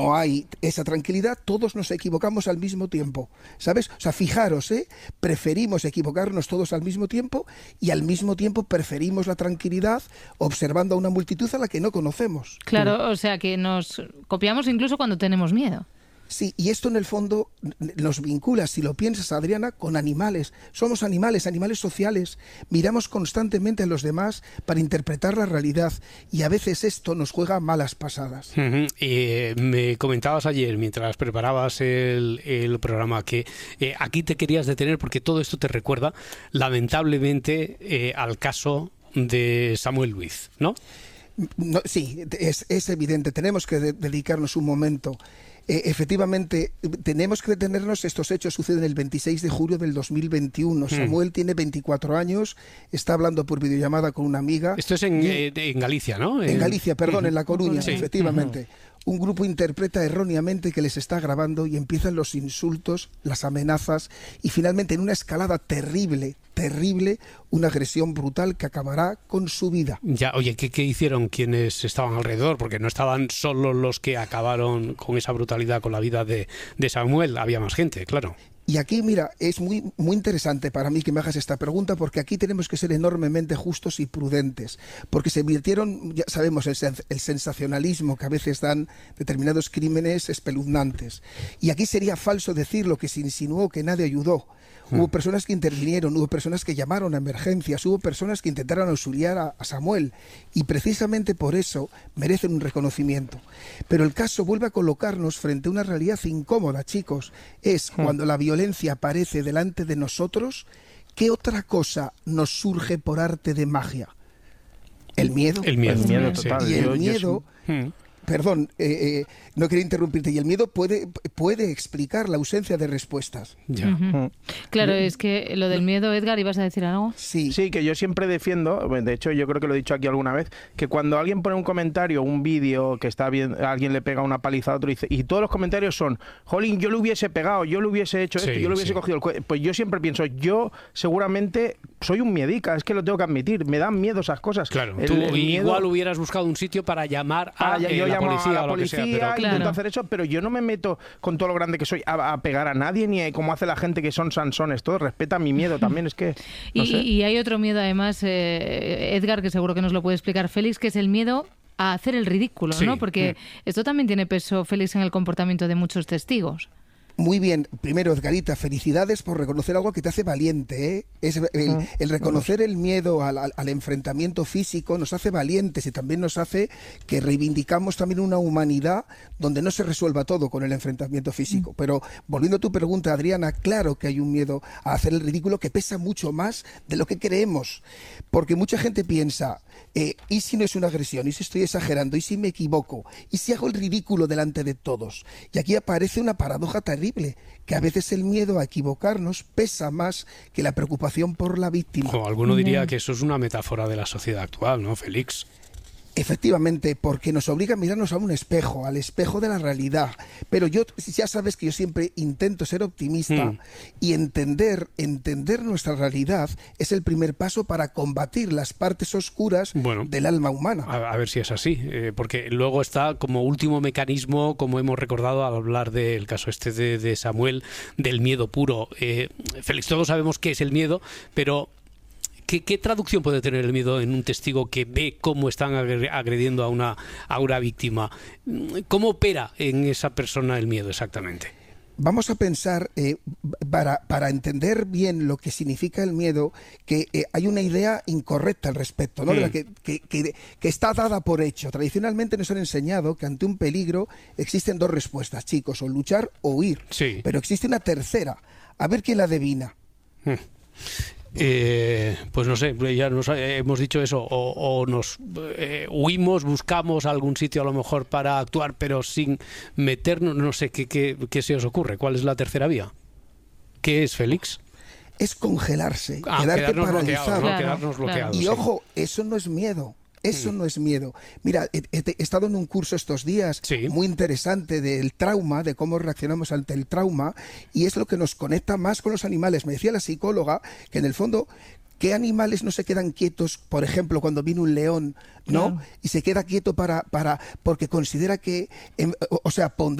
no hay esa tranquilidad, todos nos equivocamos al mismo tiempo, ¿sabes? O sea, fijaros, preferimos equivocarnos todos al mismo tiempo y al mismo tiempo preferimos la tranquilidad observando a una multitud a la que no conocemos. Claro, o sea que nos copiamos incluso cuando tenemos miedo. Sí, y esto en el fondo nos vincula, si lo piensas, Adriana, con animales. Somos animales, animales sociales. Miramos constantemente a los demás para interpretar la realidad y a veces esto nos juega malas pasadas. Me comentabas ayer, mientras preparabas el programa, que aquí te querías detener porque todo esto te recuerda, lamentablemente, al caso de Samuel Luiz, ¿no? No, sí, es evidente. Tenemos que dedicarnos un momento. Efectivamente, tenemos que detenernos. Estos hechos suceden el 26 de julio del 2021. Samuel tiene 24 años, está hablando por videollamada con una amiga. Esto es en Galicia, ¿no? En Galicia, perdón, en La Coruña, sí. Efectivamente. Un grupo interpreta erróneamente que les está grabando y empiezan los insultos, las amenazas y finalmente en una escalada terrible, una agresión brutal que acabará con su vida. Ya, oye, ¿qué hicieron quienes estaban alrededor? Porque no estaban solo los que acabaron con esa brutalidad con la vida de Samuel, había más gente, claro. Y aquí, mira, es muy interesante para mí que me hagas esta pregunta, porque aquí tenemos que ser enormemente justos y prudentes, porque se virtieron, ya sabemos, el sensacionalismo que a veces dan determinados crímenes espeluznantes. Y aquí sería falso decir lo que se insinuó, que nadie ayudó. Hubo personas que intervinieron, hubo personas que llamaron a emergencias, hubo personas que intentaron auxiliar a Samuel, y precisamente por eso merecen un reconocimiento. Pero el caso vuelve a colocarnos frente a una realidad incómoda, chicos. Es cuando la violencia aparece delante de nosotros, ¿qué otra cosa nos surge por arte de magia? El miedo. El miedo total. Y el miedo... Perdón, no quería interrumpirte. Y el miedo puede explicar la ausencia de respuestas. Ya. Claro, es que lo del miedo, Edgar, ¿ibas a decir algo? Sí, que yo siempre defiendo, de hecho yo creo que lo he dicho aquí alguna vez, que cuando alguien pone un comentario, un vídeo que está bien, alguien le pega una paliza a otro y todos los comentarios son, jolín, yo lo hubiese pegado, yo lo hubiese hecho esto, yo lo hubiese cogido el cuello. Pues yo siempre pienso, yo seguramente soy un miedica, es que lo tengo que admitir, me dan miedo esas cosas. Claro, tú igual hubieras buscado un sitio para llamar a la policía o lo que sea, pero intento hacer eso, pero yo no me meto con todo lo grande que soy a pegar a nadie, ni como hace la gente que son sansones, todo respeta mi miedo también, es que no sé. Y hay otro miedo además, Edgar, que seguro que nos lo puede explicar Félix, que es el miedo a hacer el ridículo, ¿no? Porque esto también tiene peso, Félix, en el comportamiento de muchos testigos. Muy bien. Primero, Edgarita, felicidades por reconocer algo que te hace valiente, ¿eh? El reconocer el miedo al enfrentamiento físico nos hace valientes y también nos hace que reivindicamos también una humanidad donde no se resuelva todo con el enfrentamiento físico. Pero volviendo a tu pregunta, Adriana, claro que hay un miedo a hacer el ridículo que pesa mucho más de lo que creemos. Porque mucha gente piensa, ¿y si no es una agresión? ¿Y si estoy exagerando? ¿Y si me equivoco? ¿Y si hago el ridículo delante de todos? Y aquí aparece una paradoja terrible, que a veces el miedo a equivocarnos pesa más que la preocupación por la víctima. Alguno diría que eso es una metáfora de la sociedad actual, ¿no, Félix? Efectivamente, porque nos obliga a mirarnos a un espejo, al espejo de la realidad. Pero yo, ya sabes que yo siempre intento ser optimista y entender nuestra realidad es el primer paso para combatir las partes oscuras del alma humana. A ver si es así, porque luego está como último mecanismo, como hemos recordado al hablar del caso este de Samuel, del miedo puro. Félix, todos sabemos qué es el miedo, pero ¿qué traducción puede tener el miedo en un testigo que ve cómo están agrediendo a una víctima? ¿Cómo opera en esa persona el miedo exactamente? Vamos a pensar, para entender bien lo que significa el miedo, que hay una idea incorrecta al respecto, ¿no? De la que está dada por hecho. Tradicionalmente nos han enseñado que ante un peligro existen dos respuestas, chicos, o luchar o huir. Sí. Pero existe una tercera. A ver quién la adivina. Pues no sé, ya hemos dicho eso, o nos huimos, buscamos algún sitio a lo mejor para actuar, pero sin meternos, no sé, ¿qué se os ocurre? ¿Cuál es la tercera vía? ¿Qué es, Félix? Es congelarse, quedarte paralizado. Quedarnos bloqueados. Y ojo, eso no es miedo. Eso no es miedo. Mira, he estado en un curso estos días muy interesante del trauma, de cómo reaccionamos ante el trauma, y es lo que nos conecta más con los animales. Me decía la psicóloga que en el fondo ¿Qué animales no se quedan quietos, por ejemplo, cuando viene un león, ¿no? Claro. Y se queda quieto porque considera que, o sea,